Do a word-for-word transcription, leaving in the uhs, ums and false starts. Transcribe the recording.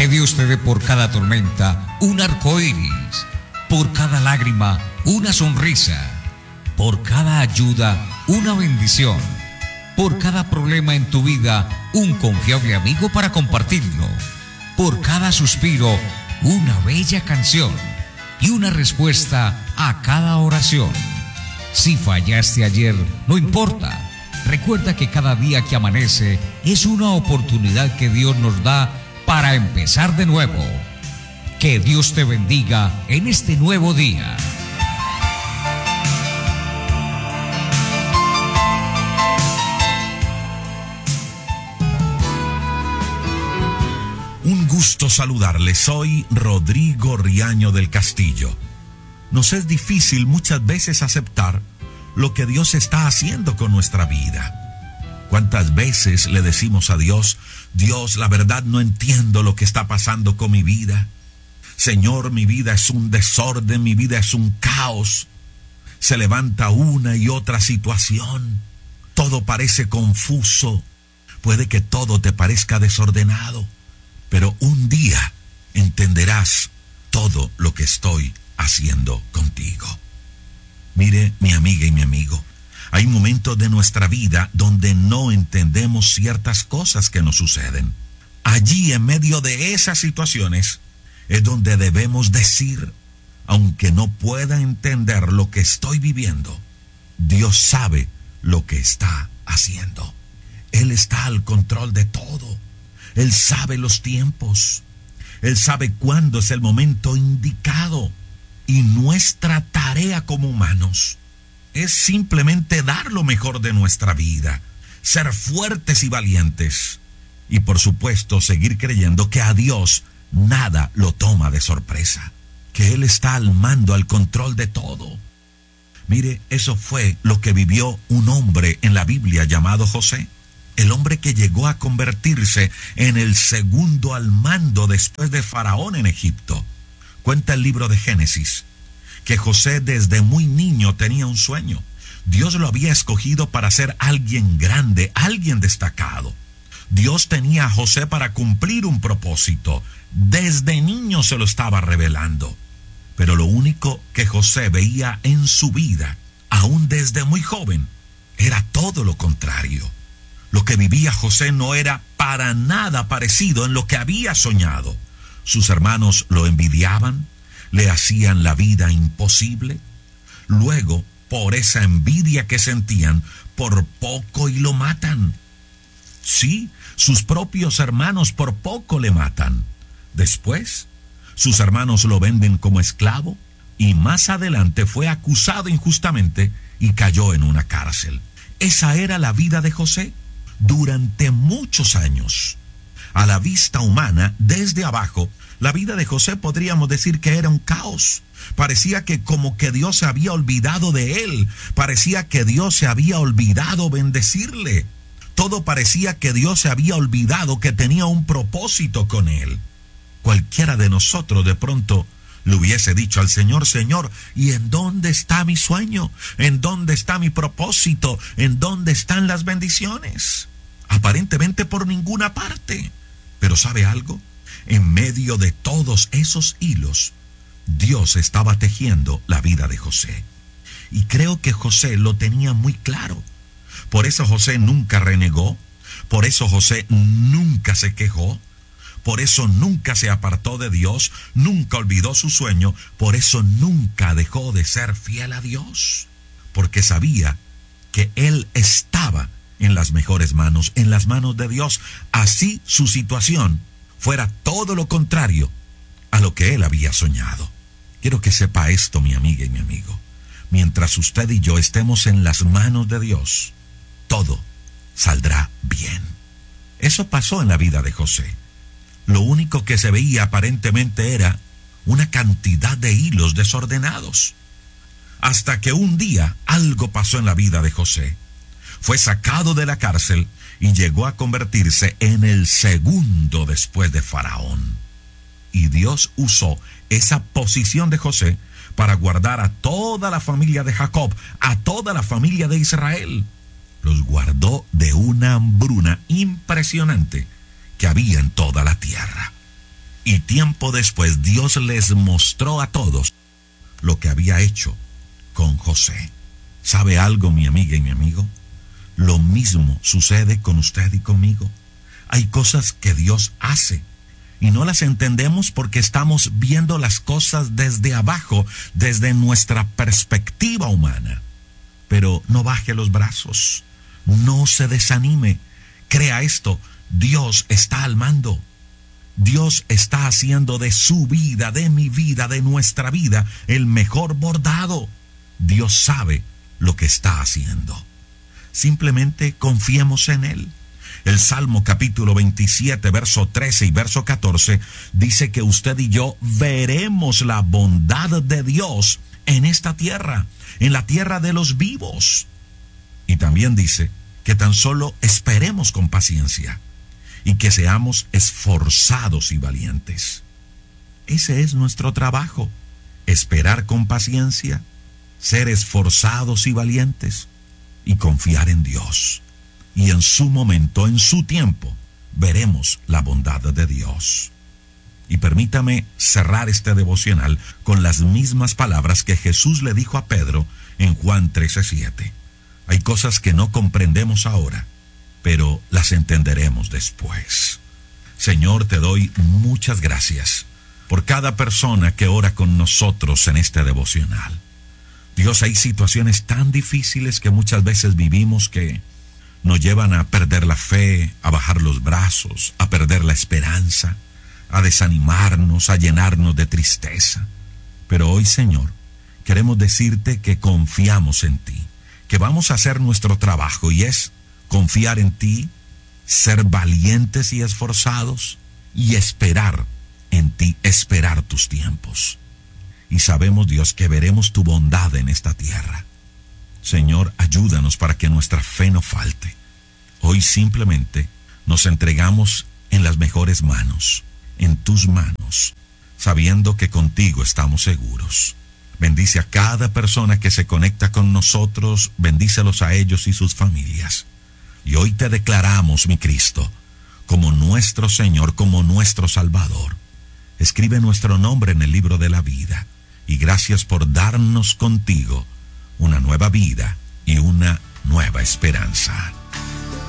Que Dios te dé por cada tormenta un arco iris, por cada lágrima una sonrisa, por cada ayuda una bendición, por cada problema en tu vida un confiable amigo para compartirlo, por cada suspiro una bella canción y una respuesta a cada oración. Si fallaste ayer, no importa. Recuerda que cada día que amanece es una oportunidad que Dios nos da para empezar de nuevo. Que Dios te bendiga en este nuevo día. Un gusto saludarles. Soy Rodrigo Riaño del Castillo. Nos es difícil muchas veces aceptar lo que Dios está haciendo con nuestra vida. ¿Cuántas veces le decimos a Dios: Dios, la verdad no entiendo lo que está pasando con mi vida? Señor, mi vida es un desorden, mi vida es un caos. Se levanta una y otra situación. Todo parece confuso. Puede que todo te parezca desordenado, pero un día entenderás todo lo que estoy haciendo contigo. Mire, mi amiga y mi amigo, hay momentos de nuestra vida donde no entendemos ciertas cosas que nos suceden. Allí, en medio de esas situaciones, es donde debemos decir: aunque no pueda entender lo que estoy viviendo, Dios sabe lo que está haciendo. Él está al control de todo. Él sabe los tiempos. Él sabe cuándo es el momento indicado. Y nuestra tarea como humanos es simplemente dar lo mejor de nuestra vida, ser fuertes y valientes, y por supuesto seguir creyendo que a Dios nada lo toma de sorpresa, que Él está al mando, al control de todo. Mire, eso fue lo que vivió un hombre en la Biblia llamado José, el hombre que llegó a convertirse en el segundo al mando después de Faraón en Egipto. Cuenta el libro de Génesis que José desde muy niño tenía un sueño. Dios lo había escogido para ser alguien grande, alguien destacado. Dios tenía a José para cumplir un propósito. Desde niño se lo estaba revelando. Pero lo único que José veía en su vida, aún desde muy joven, era todo lo contrario. Lo que vivía José no era para nada parecido en lo que había soñado. Sus hermanos lo envidiaban, le hacían la vida imposible. Luego, por esa envidia que sentían, por poco y lo matan. Sí, sus propios hermanos por poco le matan. Después, sus hermanos lo venden como esclavo y más adelante fue acusado injustamente y cayó en una cárcel. Esa era la vida de José durante muchos años. A la vista humana, desde abajo, la vida de José podríamos decir que era un caos. Parecía que como que Dios se había olvidado de él. Parecía que Dios se había olvidado bendecirle. Todo parecía que Dios se había olvidado que tenía un propósito con él. Cualquiera de nosotros de pronto le hubiese dicho al Señor: Señor, ¿y en dónde está mi sueño? ¿En dónde está mi propósito? ¿En dónde están las bendiciones? Aparentemente por ninguna parte. Pero ¿sabe algo? En medio de todos esos hilos, Dios estaba tejiendo la vida de José. Y creo que José lo tenía muy claro. Por eso José nunca renegó. Por eso José nunca se quejó. Por eso nunca se apartó de Dios. Nunca olvidó su sueño. Por eso nunca dejó de ser fiel a Dios. Porque sabía que él estaba en las mejores manos, en las manos de Dios. Así su situación fuera todo lo contrario a lo que él había soñado. Quiero que sepa esto, mi amiga y mi amigo. Mientras usted y yo estemos en las manos de Dios, todo saldrá bien. Eso pasó en la vida de José. Lo único que se veía aparentemente era una cantidad de hilos desordenados. Hasta que un día algo pasó en la vida de José. Fue sacado de la cárcel y llegó a convertirse en el segundo después de Faraón. Y Dios usó esa posición de José para guardar a toda la familia de Jacob, a toda la familia de Israel. Los guardó de una hambruna impresionante que había en toda la tierra. Y tiempo después Dios les mostró a todos lo que había hecho con José. ¿Sabe algo, mi amiga y mi amigo? Lo mismo sucede con usted y conmigo. Hay cosas que Dios hace y no las entendemos porque estamos viendo las cosas desde abajo, desde nuestra perspectiva humana. Pero no baje los brazos, no se desanime. Crea esto, Dios está al mando. Dios está haciendo de su vida, de mi vida, de nuestra vida, el mejor bordado. Dios sabe lo que está haciendo. Simplemente confiemos en Él. El Salmo capítulo veintisiete, verso trece y verso catorce, dice que usted y yo veremos la bondad de Dios en esta tierra, en la tierra de los vivos. Y también dice que tan solo esperemos con paciencia y que seamos esforzados y valientes. Ese es nuestro trabajo, esperar con paciencia, ser esforzados y valientes y confiar en Dios. Y en su momento, en su tiempo, veremos la bondad de Dios. Y permítame cerrar este devocional con las mismas palabras que Jesús le dijo a Pedro en Juan trece siete. Hay cosas que no comprendemos ahora, pero las entenderemos después. Señor, te doy muchas gracias por cada persona que ora con nosotros en este devocional. Dios, hay situaciones tan difíciles que muchas veces vivimos que nos llevan a perder la fe, a bajar los brazos, a perder la esperanza, a desanimarnos, a llenarnos de tristeza. Pero hoy, Señor, queremos decirte que confiamos en ti, que vamos a hacer nuestro trabajo y es confiar en ti, ser valientes y esforzados y esperar en ti, esperar tus tiempos. Y sabemos, Dios, que veremos tu bondad en esta tierra. Señor, ayúdanos para que nuestra fe no falte. Hoy simplemente nos entregamos en las mejores manos, en tus manos, sabiendo que contigo estamos seguros. Bendice a cada persona que se conecta con nosotros, bendícelos a ellos y sus familias. Y hoy te declaramos, mi Cristo, como nuestro Señor, como nuestro Salvador. Escribe nuestro nombre en el libro de la vida. Y gracias por darnos contigo una nueva vida y una nueva esperanza.